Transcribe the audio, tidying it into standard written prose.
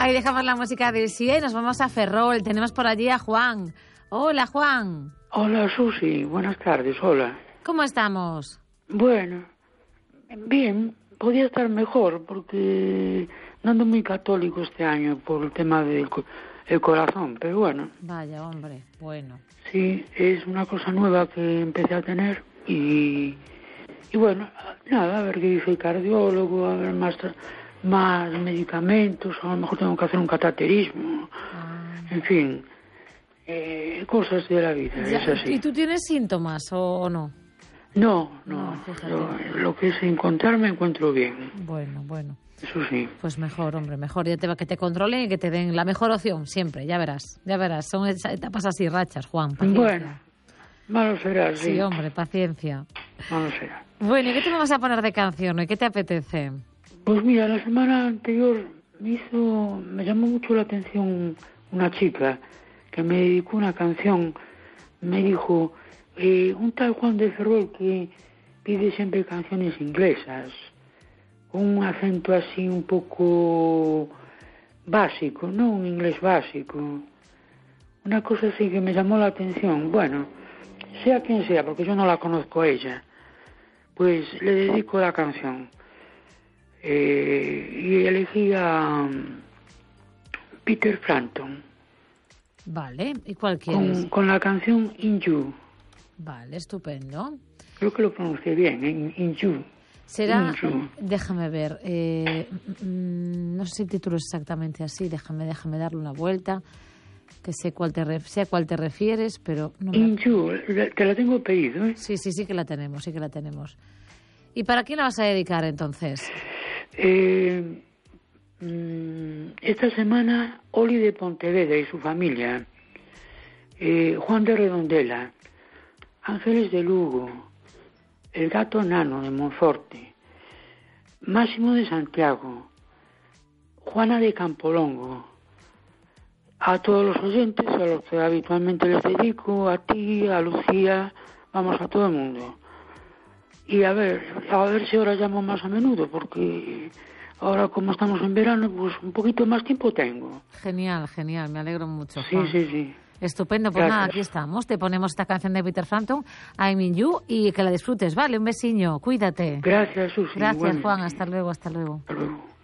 Ahí dejamos la música de Sia y nos vamos a Ferrol. Tenemos por allí a Juan. Hola, Juan. Hola, Susi. Buenas tardes. Hola. ¿Cómo estamos? Bueno, bien. Podía estar mejor porque no ando muy católico este año por el tema del corazón, pero bueno. Vaya, hombre, bueno. Sí, es una cosa nueva que empecé a tener y bueno, nada, a ver qué dice el cardiólogo, a ver más medicamentos, a lo mejor tengo que hacer un cateterismo, en fin, cosas de la vida, Ya, es así. ¿y tú tienes síntomas o no? No, fíjate. lo que es encontrar me encuentro bien. Bueno. Eso sí. Pues mejor, hombre, mejor. Ya que te controlen y que te den la mejor opción siempre, ya verás. Son etapas así, rachas, Juan, paciencia. Bueno, malo será, sí. Sí, hombre, paciencia. Malo será. Bueno, ¿y qué te vamos a poner de canción? ¿Y qué te apetece? Pues mira, la semana anterior me llamó mucho la atención una chica que me dedicó una canción. Me dijo, un tal Juan de Ferrol que pide siempre canciones inglesas, con un acento así un poco básico, no un inglés básico. Una cosa así que me llamó la atención. Bueno, sea quien sea, porque yo no la conozco a ella, pues le dedico la canción. Y elegí a Peter Frampton. Vale, ¿y cuál quieres? Con la canción In You. Vale, estupendo. Creo que lo pronuncié bien, In You. Será, In You. déjame ver, no sé si el título es exactamente así, déjame darle una vuelta, que sé a cuál te refieres, pero... No In You, te la tengo pedido, ¿eh? Sí que la tenemos, ¿Y para quién la vas a dedicar, entonces? Esta semana, Oli de Pontevedra y su familia, Juan de Redondela, Ángeles de Lugo, el gato Nano de Monforte, Máximo de Santiago, Juana de Campolongo, a todos los oyentes, a los que habitualmente les dedico, a ti, a Lucía, vamos, a todo el mundo. Y a ver si ahora llamo más a menudo, porque ahora como estamos en verano, pues un poquito más tiempo tengo. Genial, me alegro mucho, Juan. Sí. Estupendo, pues Gracias. Nada, aquí estamos. Te ponemos esta canción de Peter Frampton, I'm in You, y que la disfrutes, ¿vale? Un besiño, cuídate. Gracias, Susi. Gracias, Igualmente. Juan, hasta luego. Hasta luego.